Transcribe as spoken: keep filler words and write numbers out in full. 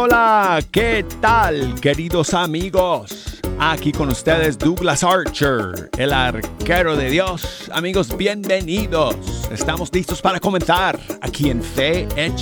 hola, ¿qué tal, queridos amigos? Aquí con ustedes Douglas Archer, el arquero de Dios. Amigos, bienvenidos. Estamos listos para comenzar aquí en Fe Hecha